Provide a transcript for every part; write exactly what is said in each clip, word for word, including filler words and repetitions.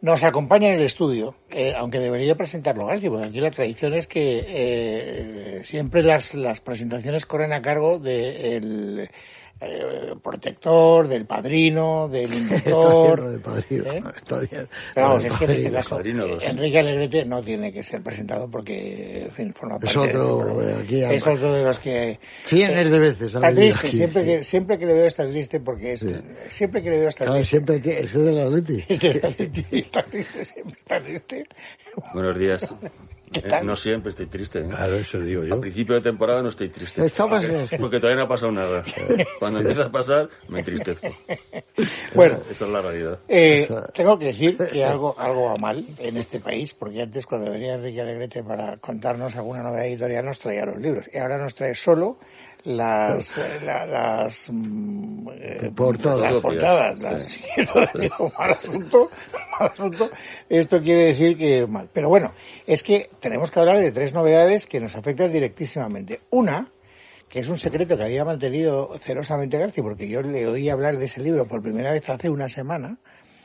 Nos acompaña en el estudio, eh, aunque debería presentarlo García, porque aquí la tradición es que eh, siempre las, las presentaciones corren a cargo del eh, protector, del padrino, del inventor. Está bien, del padrino, ¿eh? Está bien. Pero vamos, del es que en este padrino. caso Padrinos. Enrique Alegrete no tiene que ser presentado porque, en fin, forma parte Es otro, de eh, aquí este, es otro de los que... Cienes de veces. Está ha venido triste, aquí. siempre que, siempre que le veo está triste porque es, Sí. siempre que le veo está Claro, triste. siempre que ese es del Atleti. Está triste, está triste, siempre está triste. Buenos días. ¿Qué Eh, tal? no siempre estoy triste. ¿eh? Claro, eso digo A yo. principio de temporada no estoy triste. Está pasando. Porque todavía no ha pasado nada. Cuando empieza a pasar, me entristezco. Bueno, Esa es la realidad. eh, tengo que decir que algo, algo va mal en este país, porque antes cuando venía Enrique Alegrete para contarnos alguna novedad editorial nos traía los libros, y ahora nos trae solo las eh, la, las mm, eh, Portadas. las portadas. Sí. Las, sí, lo digo, mal asunto, mal asunto. Esto quiere decir que mal. Pero bueno, es que tenemos que hablar de tres novedades que nos afectan directísimamente. Una, que es un secreto que había mantenido celosamente García, porque yo le oí hablar de ese libro por primera vez hace una semana,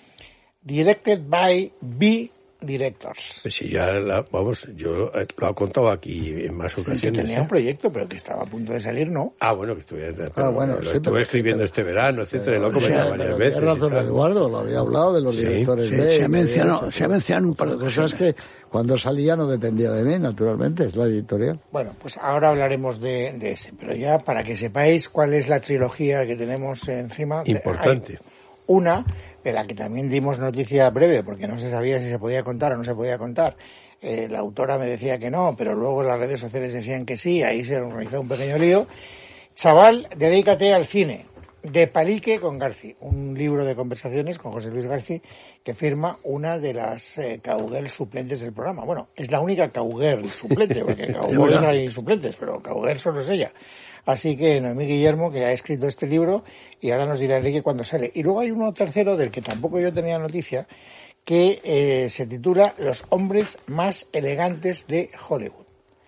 Directed by B Directors. Pues sí, ya, la, vamos, yo eh, lo he contado aquí en más Que ocasiones. tenía ¿eh? un proyecto, pero que estaba a punto de salir, ¿no? Ah, bueno, que estuve, Ah, bueno, lo sí, estuve pero- escribiendo pero- este verano, etcétera, y lo he O sea, comentado pero varias tienes veces. y razón, tal. Eduardo, lo había hablado de los Sí, directores sí, B. se ha mencionado- había se ha mencionado un par de cosas cosas. que cuando salía no dependía de mí, naturalmente, es la editorial. Bueno, pues ahora hablaremos de, de ese, pero ya para que sepáis cuál es la trilogía que tenemos encima. Importante. Hay una, de la que también dimos noticia breve, porque no se sabía si se podía contar o no se podía contar. Eh, la autora me decía que no, pero luego las redes sociales decían que sí, ahí se organizó un pequeño lío. Chaval, dedícate al cine, de Palique con Garci, un libro de conversaciones con José Luis Garci, que firma una de las eh, cowgirls suplentes del programa. Bueno, es la única cowgirl suplente, porque cowboy no hay suplentes, pero cowgirl solo es ella. Así que Noemí Guillermo, que ha escrito este libro, y ahora nos dirá Enrique cuándo sale. Y luego hay uno tercero, del que tampoco yo tenía noticia, que eh, se titula Los hombres más elegantes de Hollywood.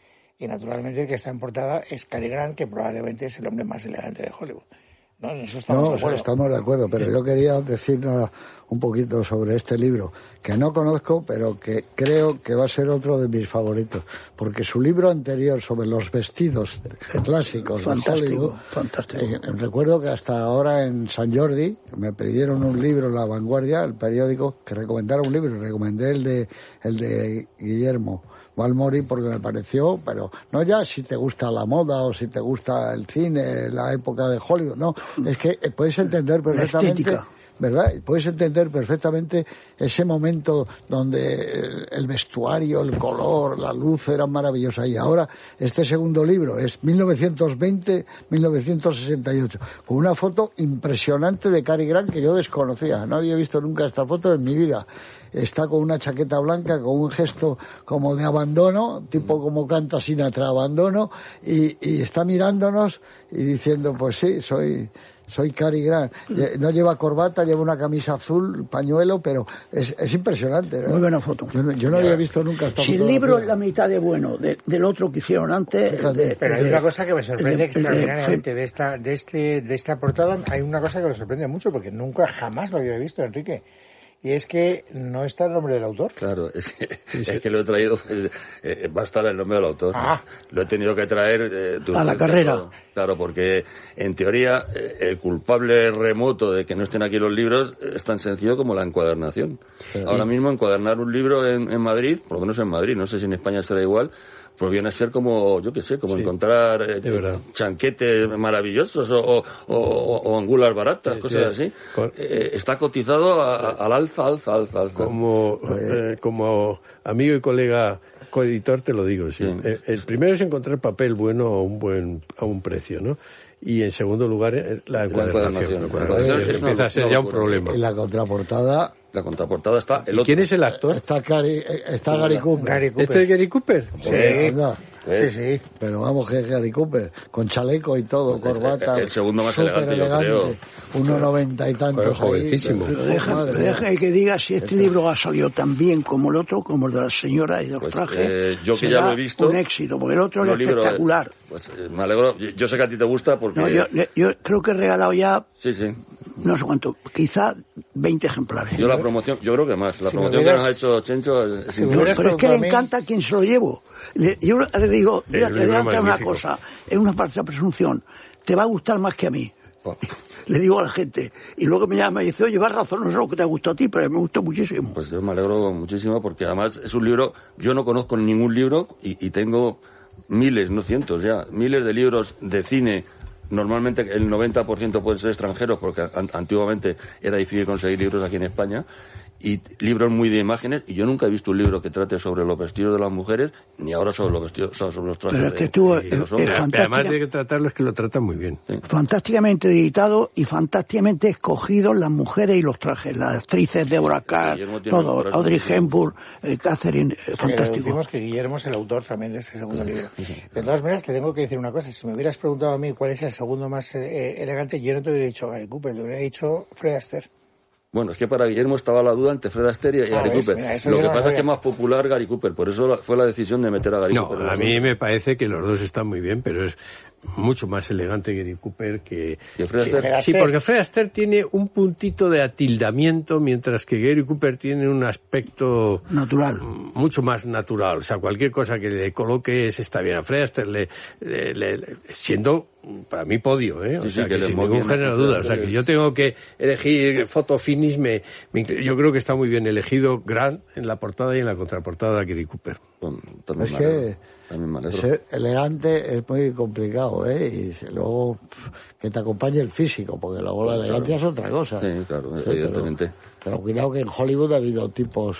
Y naturalmente el que está en portada es Cary Grant, que probablemente es el hombre más elegante de Hollywood. No, en eso estamos No, de acuerdo. estamos de acuerdo, pero yo quería decir nada, un poquito sobre este libro, que no conozco, pero que creo que va a ser otro de mis favoritos, porque su libro anterior sobre los vestidos clásicos de Fantástico, Hollywood, fantástico. eh, recuerdo que hasta ahora en San Jordi me pidieron un libro en La Vanguardia, el periódico, que recomendara un libro, y recomendé el de, el de Guillermo Balmori porque me pareció, pero no ya si te gusta la moda o si te gusta el cine, la época de Hollywood, no, es que puedes entender perfectamente, estética. ¿verdad? Puedes entender perfectamente ese momento donde el vestuario, el color, la luz eran maravillosas. Y ahora este segundo libro es mil novecientos veinte a mil novecientos sesenta y ocho, con una foto impresionante de Cary Grant que yo desconocía, no había visto nunca esta foto en mi vida. Está con una chaqueta blanca, con un gesto como de abandono, tipo como canta Sinatra, abandono, y, y está mirándonos y diciendo, pues sí, soy soy Cary Grant. No lleva corbata, lleva una camisa azul, pañuelo, pero es, es impresionante, ¿verdad? Muy buena foto. Yo no, yo no había visto nunca esta Si el fotografía. libro es la mitad de bueno de, del otro que hicieron antes... Fíjate. de- Pero hay de- una cosa que me sorprende el de- extraordinariamente de esta, de este, de esta portada. Hay una cosa que me sorprende mucho porque nunca jamás lo había visto, Enrique. Y es que no está el nombre del autor. Claro, es que, es que lo he traído, eh, eh, va a estar el nombre del autor. Ah. Lo he tenido que traer... eh, tú- A la tú- carrera. Claro, claro, porque en teoría eh, el culpable remoto de que no estén aquí los libros es tan sencillo como la encuadernación. Ahora mismo encuadernar un libro en, en Madrid, por lo menos en Madrid, no sé si en España será igual, pues viene a ser como, yo qué sé, como Sí, encontrar eh, de verdad. chanquetes maravillosos o, o, o, o angulas baratas, Sí, cosas sí. así. Con- Eh, está cotizado a- a- al alza, alza, alza, alza. Como, eh, como amigo y colega coeditor te lo digo, sí. Sí. Eh, el primero es encontrar papel bueno a un buen a un precio, ¿no? Y en segundo lugar eh, la encuadernación. encuadernación. La La encuadernación encuadernación es una- empieza a ser una ya un locura. problema. En la contraportada La contraportada está el ¿Y otro. quién es el actor? está Cary, está Gary Cooper. Gary Cooper. ¿Este es Gary Cooper? Sí. Anda. Eh, Sí, sí. Pero vamos, que es Gary Cooper, con chaleco y todo, Pues es corbata. el segundo más súper elegante, yo creo. uno noventa y tantos Pero jovencísimo. ahí. Pero deja, Madre pero deja mía. que diga si este libro ha salido tan bien como el otro, como el de la señora y de los Pues, trajes. eh, yo que será ya lo he visto, un éxito, porque el otro los era libros, espectacular. Pues eh, me alegro. Yo, yo sé que a ti te gusta porque... No, yo, yo creo que he regalado ya Sí, sí. no sé cuánto, quizá veinte ejemplares. Yo la promoción, yo creo que más. La si promoción hubieras, que nos ha hecho Chencho es si increíble. Pero es que le encanta a quien se lo llevo. Le, yo le digo, mira, te voy a contar una cosa, es una falsa presunción, te va a gustar más que a mí. Oh. Le digo a la gente, y luego me llama y dice, oye, vas razón, no sé lo que te ha gustado a ti, pero me gustó muchísimo. Pues yo me alegro muchísimo porque además es un libro, yo no conozco ningún libro y, y tengo miles, no cientos ya, miles de libros de cine. Normalmente el noventa por ciento pueden ser extranjeros porque an- antiguamente era difícil conseguir libros aquí en España, y libros muy de imágenes, y yo nunca he visto un libro que trate sobre los vestidos de las mujeres, ni ahora sobre los vestidos, sobre los trajes Pero es que de, estuvo, de los eh, hombres. eh, Además de que tratarlo es que lo tratan muy bien. Sí. Fantásticamente editado y fantásticamente escogidos las mujeres y los trajes, las actrices, Deborah Carr, Guillermo tiene todo, un corazón. Audrey Hepburn, eh, Catherine, eh, Que fantástico. decimos que Guillermo es el autor también de este segundo libro. De todas maneras, te tengo que decir una cosa. Si me hubieras preguntado a mí cuál es el segundo más eh, elegante, yo no te hubiera dicho Gary Cooper, te hubiera dicho Fred Astaire. Bueno, es que para Guillermo estaba la duda entre Fred Astaire y Ah, Gary ves, Cooper. mira, eso Lo yo que no pasa sabía. es que es más popular Gary Cooper, por eso la- fue la decisión de meter a Gary No, Cooper. en a los mí dos. me parece que los dos están muy bien, pero es mucho más elegante Gary Cooper que... ¿Y Fred Sí, Astaire? Sí, porque Fred Astaire tiene un puntito de atildamiento, mientras que Gary Cooper tiene un aspecto Natural. mucho más natural. O sea, cualquier cosa que le coloques está bien. A Fred Astaire, le, le- le- le- siendo para mí podio, ¿eh? O Sí, sí, sea, que que le sin muy ningún bien, género de Fred duda. O sea, Astaire que es- yo tengo que elegir foto finish, me, me incl- yo creo que está muy bien elegido Grant en la portada y en la contraportada Gary Cooper. Bueno, también Es me que alegro, también me alegro. ser elegante es muy complicado, ¿eh? Y si- luego pf, que te acompañe el físico, porque luego la Claro. elegancia es otra cosa. Sí, claro, Sí, pero- evidentemente. Pero, cuidado que en Hollywood ha habido tipos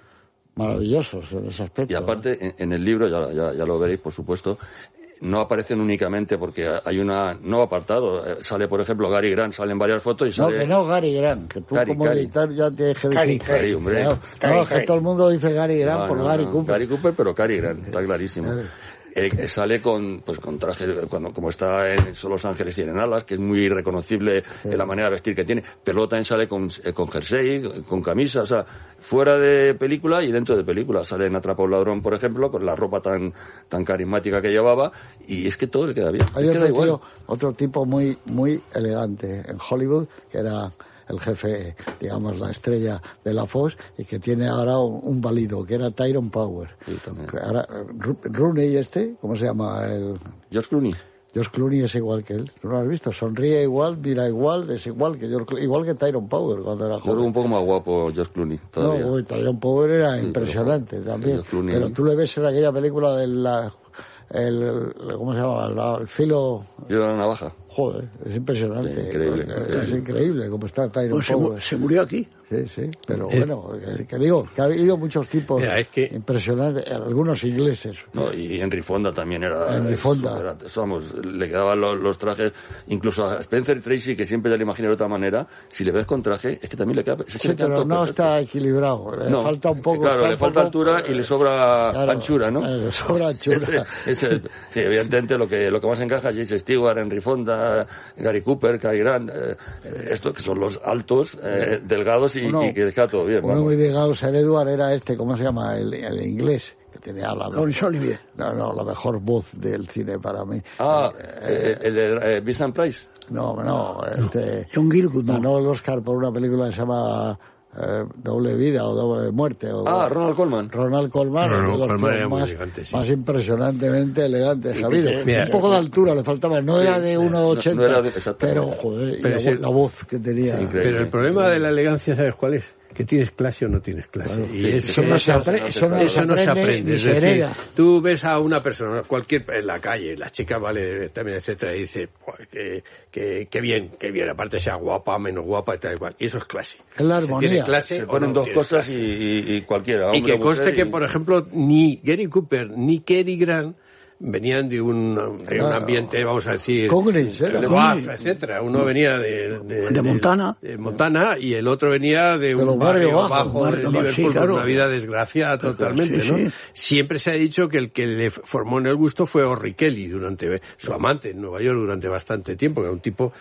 maravillosos en ese aspecto. Y aparte, en, en el libro, ya, ya, ya lo veréis, por supuesto, no aparecen únicamente porque hay una nuevo apartado. Eh, Sale, por ejemplo, Gary Grant, salen varias fotos y No, sale... que no, Gary Grant, que tú Gary, como Gary. editor ya tienes que Gary, decir... Gary, hombre. No, Gary, no, es que Gary. todo el mundo dice Gary Grant No, por no, Gary no, Cooper. Gary Cooper, pero Cary Grant, está clarísimo. Claro. Eh, sale con pues con traje, cuando, como está en Solo los Ángeles tienen alas, que es muy reconocible en la manera de vestir que tiene, pero luego también sale con, eh, con jersey, con camisa, o sea, fuera de película y dentro de película. Sale en Atrapa a un ladrón, por ejemplo, con la ropa tan tan carismática que llevaba, y es que todo le queda bien. Hay le queda otro, igual. tío, otro tipo muy muy elegante en Hollywood, que era el jefe, digamos, la estrella de la Fox, y que tiene ahora un, un válido, que era Tyrone Power. Sí, también. Que ahora, Ru- Rooney este, ¿cómo se llama? El George Clooney. George Clooney es igual que él. ¿Tú no lo has visto? Sonríe igual, mira igual, es igual que George Clooney, igual que Tyrone Power cuando era Yo creo joven. un poco más guapo George Clooney todavía. No, uy, Tyrone Power era Sí, impresionante pero, también. George Clooney, Pero ¿no? tú le ves en aquella película del la- el, el- ¿cómo se llama? La- el filo. Yo la navaja. Joder, es impresionante. Sí, increíble, Es increíble. increíble cómo está Tyrone Pues se, mu- Power. se murió aquí. Sí, sí, pero Eh. bueno, que, que digo, que ha habido muchos tipos Mira, es que- impresionantes, algunos ingleses. No, y Henry Fonda también era... Henry Fonda. super- Vamos, le quedaban los, los trajes, incluso a Spencer Tracy, que siempre ya le imaginé de otra manera, si le ves con traje, es que también le queda... es que Sí, le queda pero todo no perfecto. está equilibrado, le No, falta un poco... Claro, está le un falta poco- altura y le sobra Claro, anchura, ¿no? eh, le sobra anchura. Ese- ese- sí, evidentemente lo que lo que más encaja es James Stewart, Henry Fonda, Gary Cooper, Cary Grant, eh, eh, estos que son los altos, eh, delgados y, Uno- y que deja todo bien. Uno vamos. muy delgado, Sir Edward, era este, ¿cómo se llama? El, el inglés, que tenía la, Laurence Olivier. no, no, la mejor voz del cine para mí. Ah, eh, el de eh, Vincent Price. No, no, este... John Gielgud, no. ganó el Oscar por una película que se llama eh, Doble Vida o Doble Muerte. O, Ah, Ronald Colman. Ronald Colman, Ronald uno de los Colman tíos era muy más, elegante, sí. más impresionantemente elegante, Javier. Mira, un poco de altura le faltaba, no sí, era de no, uno ochenta, no era de- exactamente. pero joder, y Pero la, sí- vo- la voz que tenía. Sí, increíble. Pero el problema de la elegancia, ¿sabes cuál es? Que tienes clase o no tienes clase. Claro, y sí, es- eso no se apre- eso no eso no se aprende aprende. ni Es se decir, hereda. tú ves a una persona, cualquier en la calle, la chica vale también, etcétera, y dice, "Joder, que, que, que bien, que bien, aparte sea guapa, menos guapa y tal igual. Y eso es clase. Es la Se armonía. tiene clase Se o ponen no dos tienes cosas clase. y, y- y cualquiera. Y hombre que o conste mujer, que, y- por ejemplo, ni Gary Cooper ni Cary Grant venían de un, de un Claro. ambiente, vamos a decir, Congres, era de Congres. baja, etcétera. Uno venía de, de, De Montana. de Montana y el otro venía de, De un los barrio barrios bajo bajos, de barrios Liverpool, bajos, sí, con claro. una vida desgraciada totalmente, sí, ¿no? sí. Siempre se ha dicho que el que le formó en el gusto fue Orry Kelly, durante su amante en Nueva York durante bastante tiempo, que era un tipo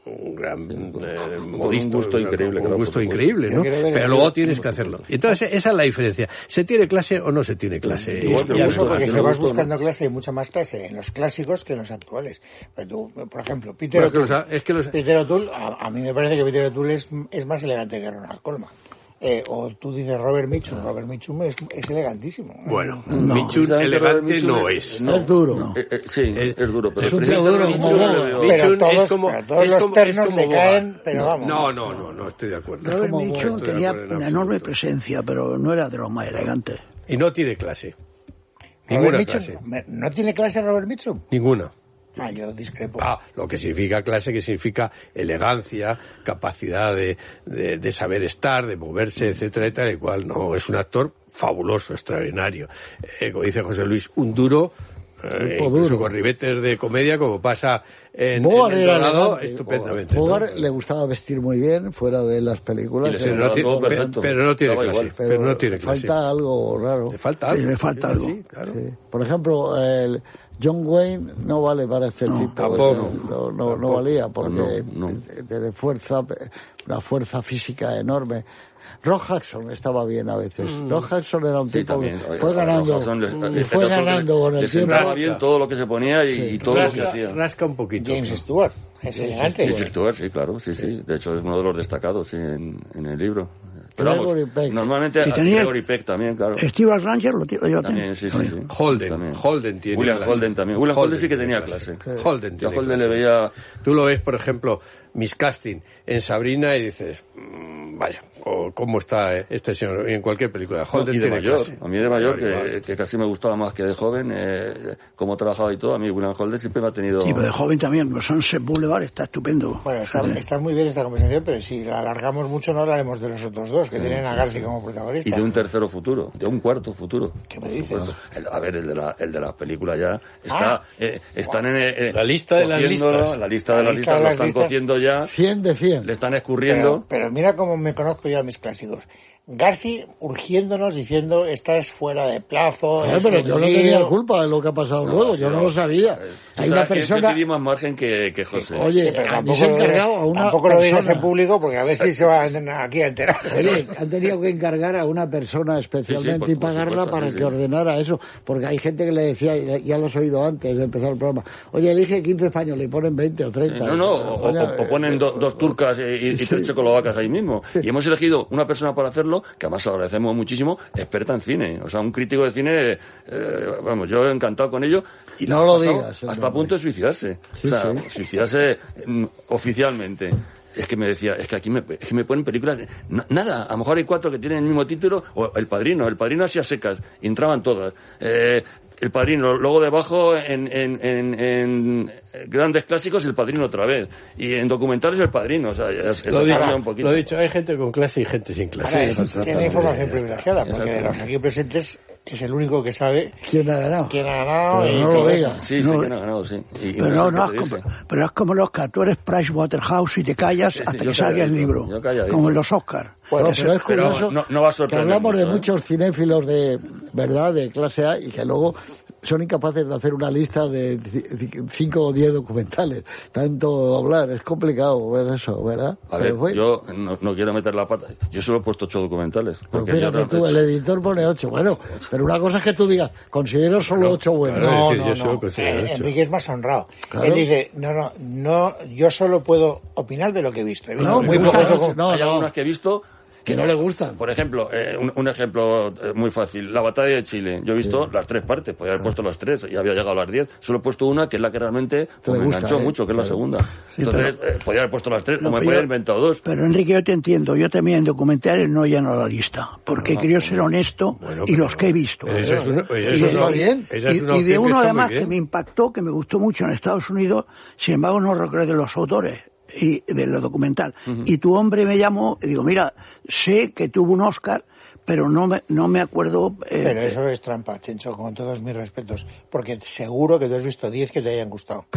un gran eh, un modisto, gusto increíble, un claro, gusto por supuesto. increíble, ¿no? Yo creo que Pero el- luego tienes que hacerlo. Entonces, esa es la diferencia. ¿Se tiene clase o no se tiene clase? Igual Y- que y el al gusto, demás, porque sí, si me vas gusta, buscando clase hay mucha más clase en los clásicos que en los actuales. Pues tú, por ejemplo, Peter Bueno, es que O'Toole. los- es que los- Peter O'Toole, a, a mí me parece que Peter O'Toole es, es más elegante que Ronald Colman. Eh, o tú dices Robert Mitchum, Robert Mitchum es, es elegantísimo. Bueno, No, Mitchum precisamente elegante Robert Mitchum no es- es. no. Es duro. Eh, eh, sí, Eh, es duro, pero es un tío precisamente duro Robert como Mitchum Boga. le veo- Pero Mitchum todos- es como, pero todos es los como, ternos es como le Boga. caen, pero no, vamos. No, no, no, no estoy de acuerdo. Robert como Mitchum Estoy de tenía acuerdo en una absoluto. enorme presencia, pero no era de los más elegantes. Y no tiene clase. Robert Ninguna Mitchum, clase. me- ¿no tiene clase Robert Mitchum? Ninguna. Ah, yo discrepo. Ah, lo que significa clase, que significa elegancia, capacidad de, de, de saber estar, de moverse, etcétera, etcétera, el cual no es un actor fabuloso, extraordinario. Eh, como dice José Luis, un duro, eh, Tipo incluso duro. con ribetes de comedia, como pasa en, Bogart en El era Dorado, elegante. estupendamente. ¿no? Bogart le gustaba vestir muy bien fuera de las películas. Y le eh, Pero no, tiene, todo pe- perfecto. pero no tiene Estaba clase. igual. Pero, no tiene clase. falta algo raro. Le falta Sí, algo. le falta Es algo. así, claro. Sí. Por ejemplo, el John Wayne no vale para este No, tipo. tampoco. Ese, no, no, no Tampoco. valía porque No, no. tiene fuerza, una fuerza física enorme. Rock Hudson estaba bien a veces. Rock Hudson era un Sí, tipo también. que fue ganando, Hudson les- y les- fue les- ganando con le el tiempo. sentaba bien todo lo que se ponía y, y todo lo que Rasca, hacía. rasca un poquito. James Stewart, es elegante. James Stewart, sí, claro, sí, sí. De hecho, es uno de los destacados sí, en, en el libro. Pero vamos, Gregory Peck. normalmente Y a tenía- Gregory Peck también, claro. Steve Ranger lo, ti- lo lleva También, sí, sí, sí. Holden, También. Holden tiene William clase. Holden también. William Holden, sí que tiene tenía clase. Holden Yo tiene a Holden clase. le veía... Tú lo ves, por ejemplo, miscasting en Sabrina y dices, mmm, vaya, o cómo está eh, este señor en cualquier película. Holden y de tiene mayor, clase. a mí de mayor, Claro, que, igual. que casi me gustaba más que de joven, eh, cómo trabajaba y todo, a mí William Holden siempre me ha tenido... Sí, pero de joven también, pero Sunset Boulevard está estupendo. Bueno, está, está muy bien esta conversación, pero si la alargamos mucho no hablaremos de los otros dos, que tienen a García como protagonista. Y de un tercero futuro, de un cuarto futuro. ¿Qué me dices? Bueno, el- a ver, el de la, el de la película ya está, Ah. eh, están en, eh, La lista de las cociéndolo, listas. la lista de La las lista listas de lo las están listas. cociendo ya, cien de cien. le están escurriendo. Pero, pero mira cómo me conozco yo a mis clásicos. Garci urgiéndonos diciendo estás fuera de plazo. Eh, es pero un yo no lío. tenía culpa de lo que ha pasado luego, sí, yo no lo sabía. Eh, Hay tú una sabes que persona, Yo te di más margen que, que José. oye, Pero a mí tampoco se ha lo encargado digas- a una Tampoco lo digas persona. en público porque a ver si se va aquí a enterar. Oye, han tenido que encargar a una persona especialmente por- y por pagarla supuesto, para sí, que sí. ordenara eso, porque hay gente que le decía, ya, ya lo has oído antes de empezar el programa, oye, elige quince españoles y ponen veinte o Sí, treinta. no, no, o, Coño, o- o ponen do- dos turcas y, y- y tres checoslovacas ahí mismo. Y hemos elegido una persona para hacerlo, que además agradecemos muchísimo, experta en cine. O sea, un crítico de cine, eh, vamos, yo encantado con ello. Y No la ha lo pasado digas, el hasta a nombre. punto de suicidarse. Sí, o sea, sí. suicidarse mm, oficialmente. Es que me decía, es que aquí me, es que me ponen películas, na- nada, a lo mejor hay cuatro que tienen el mismo título, o El Padrino, El Padrino así a secas, y entraban todas. Eh, El Padrino, luego debajo en, en, en, en grandes clásicos El Padrino otra vez, y en documentales El Padrino, o sea, es, Lo eso dicho, cambia un poquito. lo dicho, hay gente con clase y gente sin clase. Ahora, Eso es- trata tiene de- información ya está. privilegiada, porque de los aquí presentes es el único que sabe ¿Quién ha ganado? quién ha ganado. Pero y no todo lo eso. digas. Sí, sí, No, que han ganado, sí. Y- y Pero sé no, qué no, te es dice. como, pero es como los que tú eres Pricewaterhouse y te callas Sí, sí, hasta yo que salga el calladito, libro. yo calladito. Como en los Oscars. Puede No, ser. pero es Pero curioso no, no va a que sorprender hablamos de mucho, ¿eh? muchos cinéfilos de verdad, de clase A, y que luego son incapaces de hacer una lista de ci- cinco o diez documentales. Tanto hablar, es complicado ver eso, ¿verdad? A ver, Pero fue- yo no, no quiero meter la pata. Yo solo he puesto ocho documentales. Pero Porque yo fíjate realmente- tú, el editor pone ocho. Bueno, pero una cosa es que tú digas, considero solo ocho buenos. claro. No, decir, no, yo solo no. considero Eh, hecho. Enrique es más honrado. Claro. Él dice, no, no, no, yo solo puedo opinar de lo que he visto. He visto No, muy me pocos gusta, docu- no, Hay no, algunas que he visto que no le gustan. Por ejemplo, eh, un, un ejemplo eh, muy fácil, la batalla de Chile. Yo he visto las tres partes, podía haber puesto las tres y había llegado a las diez. Solo he puesto una, que es la que realmente pues, me gusta, enganchó ¿eh? mucho, que es la Claro. segunda. Sí, Entonces, eh, podía haber puesto las tres, No, o me pero podía yo- haber inventado dos. Pero Enrique, yo te entiendo. Yo también en documentales no lleno la lista. Porque No, quiero no, ser no. honesto Bueno, y pero- los que he visto. Eso es una- eso Y es de- está una- bien. esa es Y, una y de opción que uno está muy además bien. que me impactó, que me gustó mucho en Estados Unidos, sin embargo no recuerdo de los autores y de lo documental. Y tu hombre me llamó y digo, mira, sé que tuvo un Oscar, pero no me, no me acuerdo. eh, Pero eso es trampa, Chencho, con todos mis respetos. Porque seguro que tú has visto diez que te hayan gustado.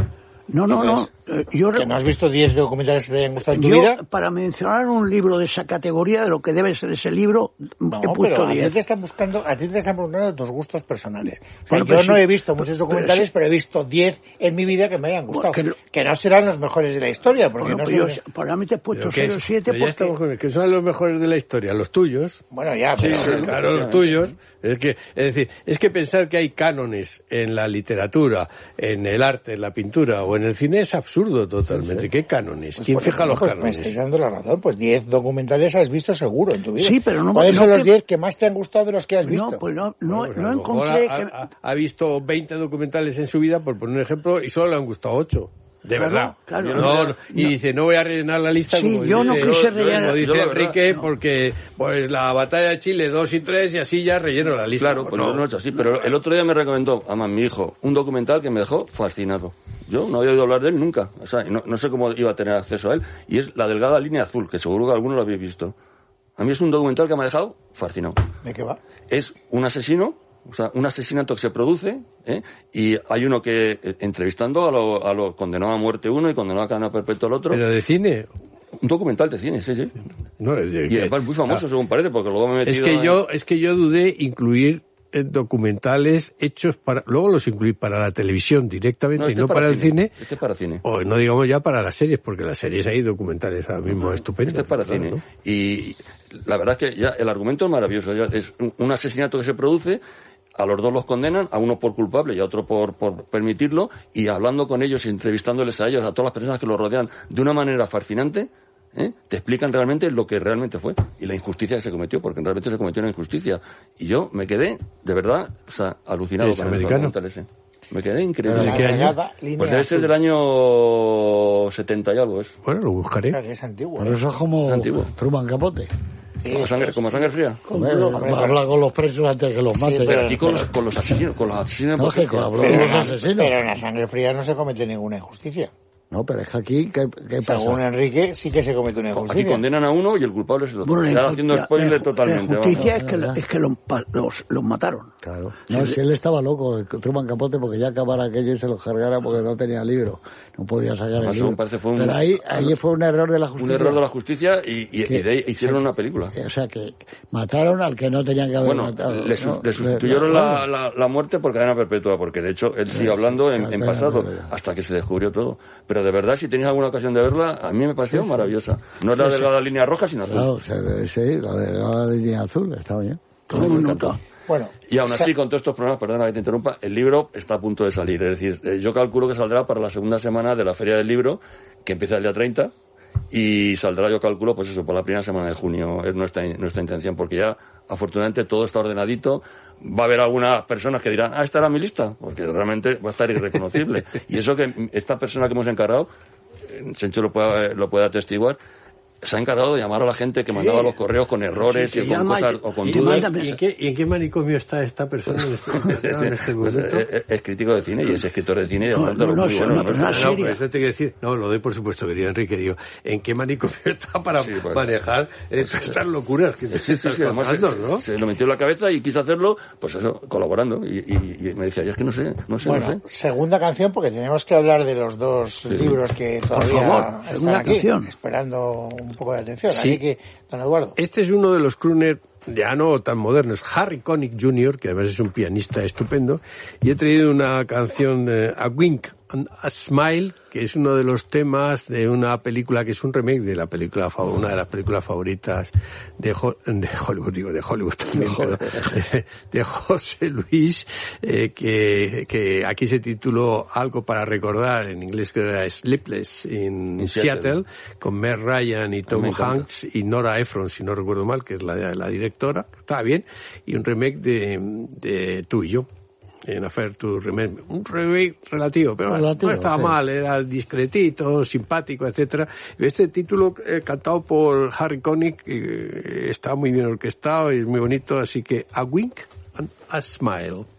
No, no, no. Eh, yo ¿Que no has visto diez documentales que te hayan gustado en tu yo, vida? para mencionar un libro de esa categoría, de lo que debe ser ese libro, No, he puesto pero a ti diez. te están buscando, a ti te están preguntando tus gustos personales. O sea, Bueno, yo pero no sí, he visto muchos documentales, pero sí. pero he visto diez en mi vida que me hayan gustado. Bueno, que que, lo- no serán los mejores de la historia, porque Bueno, no pues son... yo probablemente he puesto Pero seis que- o siete pero ya porque... estamos con- que son los mejores de la historia, los tuyos. Bueno, ya, pero... Sí, sí, Claro, los tuyos. Es que, es decir, es que pensar que hay cánones en la literatura, en el arte, en la pintura o en el cine es absurdo totalmente. ¿Qué cánones? Pues, ¿Quién por fija ejemplo, los pues, me cánones? estáis dando la razón, pues diez documentales has visto seguro en tu vida. Sí, pero no- ¿Cuáles no son los que- diez que más te han gustado de los que has visto? No, pues no, no, Bueno, pues a no lo mejor encontré... ha, que... ha- ha visto veinte documentales en su vida, por poner un ejemplo, y solo le han gustado ocho. De Claro, verdad. claro. No, no, y No. dice, no voy a rellenar la lista Sí, como yo no dice, quise yo- rellenar- como dice yo la verdad, Enrique, no. porque pues la batalla de Chile dos y tres y así ya relleno la lista. Claro, pues no, no he hecho así. Pero el otro día me recomendó, además mi hijo, un documental que me dejó fascinado. Yo no había oído hablar de él nunca. O sea, no, no sé cómo iba a tener acceso a él. Y es La delgada línea azul, que seguro que algunos lo habéis visto. A mí es un documental que me ha dejado fascinado. ¿De qué va? Es un asesino, o sea, un asesinato que se produce, ¿eh? Y hay uno que, eh, entrevistando a lo, a lo condenado a muerte uno y condenado a cadena perpetua al otro. Pero de cine. Un documental de cine, sí, sí. No, de- Y además muy famoso, Ah, según parece, porque luego me he es metido... que en- yo es que yo dudé incluir eh, documentales hechos para luego los incluí para la televisión directamente No, y este no es para el cine. Este es para cine. O no digamos ya para las series, porque las series hay documentales ahora mismo estupendos. Este es para claro, cine. ¿no? Y la verdad es que ya el argumento es maravilloso. Ya es un, un asesinato que se produce, a los dos los condenan, a uno por culpable y a otro por, por permitirlo, y hablando con ellos y entrevistándoles a ellos, a todas las personas que los rodean, de una manera fascinante, ¿eh? Te explican realmente lo que realmente fue y la injusticia que se cometió, porque realmente se cometió una injusticia. Y yo me quedé, de verdad, o sea, alucinado ¿Es con el americano? documental ese. Me quedé increíble. ¿De La qué año? delgada línea Pues debe ser azul. del año setenta y algo, es. Bueno, lo buscaré. O sea, que es antiguo. Por eso es como Es antiguo. Truman Capote. Sí, Como sangre, como sangre fría. Hombre, hombre, habla con los presos antes que los Sí, mate. Pero aquí con los, con los asesinos, con los asesinos. No, pues, que que- colaboró pero, con en los la, asesinos. pero en la sangre fría no se comete ninguna injusticia. No, pero es que aquí, ¿qué, qué Según pasa? Enrique, sí que se comete una Aquí injusticia. condenan a uno y el culpable es el otro. Bueno, la Están inju- haciendo la- spoiler la- totalmente. La vamos. justicia es que, ¿verdad? es que los, pa- los, los mataron. Claro. No, si él estaba loco, el Truman Capote, porque ya acabara aquello y se lo cargara porque no tenía libro. No podía sacar el Además, libro. según parece, fue un- Pero ahí, ahí fue un error de la Un justicia. error de la justicia y, y, Que- y de ahí hicieron una película. O sea, que mataron al que no tenían que haber Bueno, matado. le, su- ¿no? le sustituyeron Le- la, la, la muerte por cadena perpetua, porque de hecho él sigue hablando en, la en cadena pasado, perpetua. hasta que se descubrió todo. Pero de verdad, si tenéis alguna ocasión de verla, a mí me pareció maravillosa. No es la de la línea roja, sino azul. Claro, o sea, de- sí, la de la línea azul, está bien. Tomemos nota. Bueno, Y aún o sea, así, con todos estos problemas, perdona que te interrumpa, el libro está a punto de salir. Es decir, eh, yo calculo que saldrá para la segunda semana de la Feria del Libro, que empieza el día treinta, y saldrá, yo calculo, pues eso, por la primera semana de junio. Es nuestra, nuestra intención, porque ya, afortunadamente, todo está ordenadito. Va a haber algunas personas que dirán, ah, esta era mi lista, porque realmente va a estar irreconocible. Y eso que esta persona que hemos encargado, eh, Sencho lo puede, lo puede atestiguar, se ha encargado de llamar a la gente que mandaba los correos con errores Sí, que y con llama y- cosas o con y dudas. manda- ¿Y en, qué, y en qué manicomio está esta persona en este, en este Pues, momento? eh, eh, es crítico de cine y es escritor de cine y de No, momento no, lo no, muy es bueno, una ¿no? persona No, seria. pero eso te quiero decir, no, lo doy por supuesto, querido Enrique, digo, ¿en qué manicomio está para Sí, pues. manejar eh, todas estas locuras que te Sí, sí, estás sí, además se, contando, ¿no? se lo metió en la cabeza y quiso hacerlo, pues eso, colaborando. Y, y- y me decía, ya es que no sé, no sé, bueno, no sé. segunda canción, porque tenemos que hablar de los dos libros que todavía favor, están segunda aquí, canción. esperando un poco de atención. Sí. Así que, don Eduardo. Este es uno de los crooners ya no tan modernos, Harry Connick junior, que además es un pianista estupendo, y he traído una canción, eh, A Wink and a Smile, que es uno de los temas de una película que es un remake de la película, fa- una de las películas favoritas de, Ho- de Hollywood, digo, de Hollywood también, pero de, de José Luis, eh, que, que aquí se tituló Algo para recordar, en inglés que era Sleepless in En Seattle, Seattle. con Meg Ryan y Tom me encanta. Hanks y Nora Ephron, si no recuerdo mal, que es la, la directora, está bien, y un remake de, de Tú y yo, en Affair to Remember, un remake relativo, pero bueno, Relativo, no estaba sí. mal, era discretito, simpático, etcétera. Y este título eh, cantado por Harry Connick eh, está muy bien orquestado y es muy bonito, así que A Wink and a Smile.